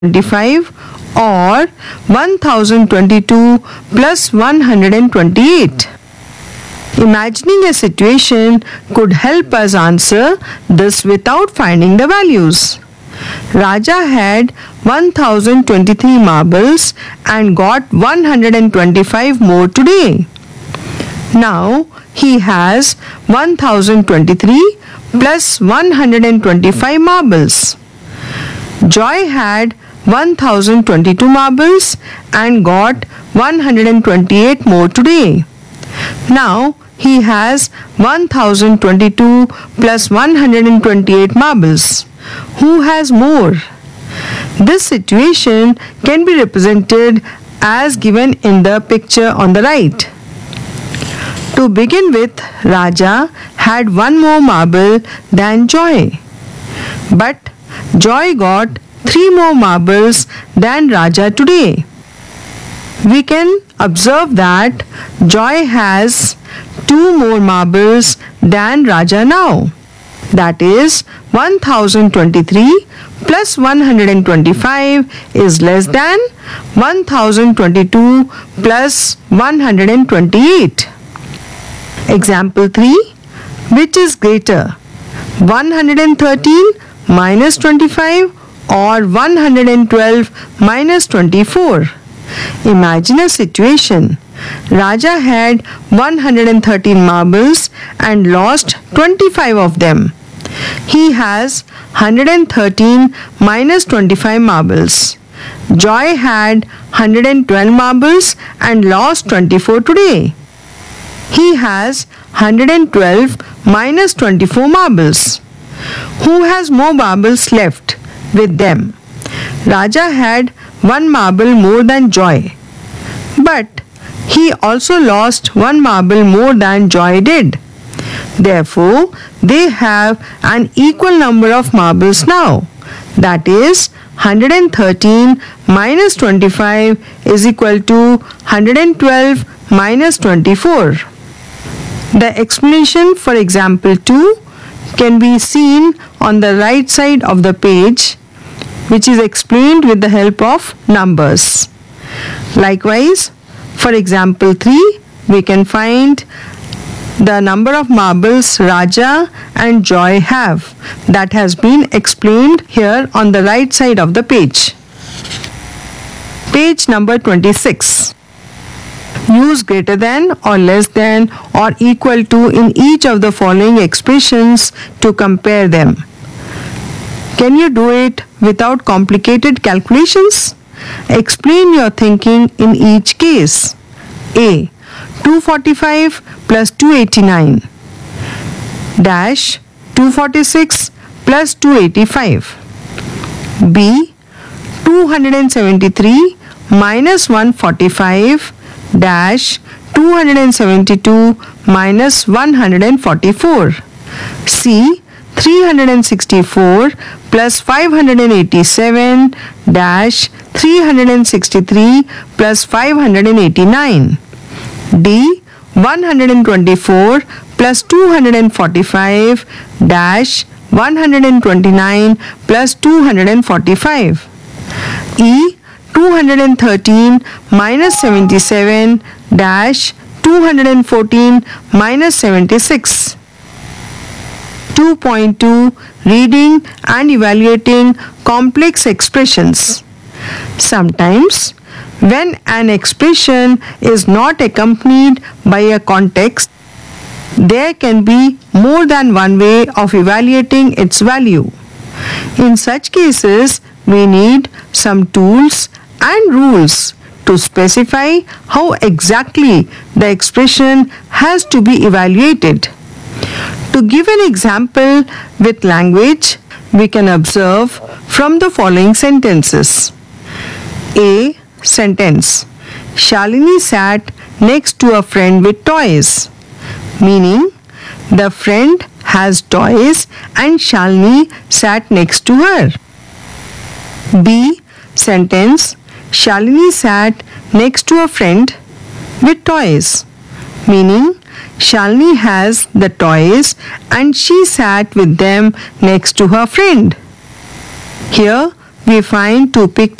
25 or 1022 plus 128. Imagining a situation could help us answer this without finding the values. Raja had 1023 marbles and got 125 more today. Now he has 1023 plus 125 marbles. Joy had 1022 marbles and got 128 more today. Now he has 1022 plus 128 marbles. Who has more? This situation can be represented as given in the picture on the right. To begin with, Raja had one more marble than Joy. But Joy got 3 more marbles than Raja today. We can observe that Joy has 2 more marbles than Raja now. That is 1023 plus 125 is less than 1022 plus 128. Example 3. Which is greater? 113 minus 25 or 112 minus 24? Imagine a situation. Raja had 113 marbles and lost 25 of them. He has 113 minus 25 marbles. Joy had 112 marbles and lost 24 today. He has 112 minus 24 marbles. Who has more marbles left with them? Raja had 1 marble more than Joy. But he also lost 1 marble more than Joy did. Therefore, they have an equal number of marbles now. That is, 113 minus 25 is equal to 112 minus 24. The explanation for example 2 can be seen on the right side of the page, which is explained with the help of numbers. Likewise, for example 3, we can find the number of marbles Raja and Joy have. That has been explained here on the right side of the page. Page number 26. Use greater than or less than or equal to in each of the following expressions to compare them. Can you do it without complicated calculations? Explain your thinking in each case. A. 245 plus 289 dash 246 plus 285. B. 273 minus 145 dash 272 minus 144. C. 364 plus 587 dash 363 plus 589. D. 124 plus 245 dash 129 plus 245. E. 213 minus 77 dash 214 minus 76. 2.2 Reading and evaluating complex expressions. Sometimes, when an expression is not accompanied by a context, there can be more than one way of evaluating its value. In such cases, we need some tools and rules to specify how exactly the expression has to be evaluated. To give an example with language, we can observe from the following sentences. A. Sentence. Shalini sat next to a friend with toys. Meaning, the friend has toys and Shalini sat next to her. B. Sentence. Shalini sat next to a friend with toys. Meaning, Shalini has the toys and she sat with them next to her friend. Here we find two pictures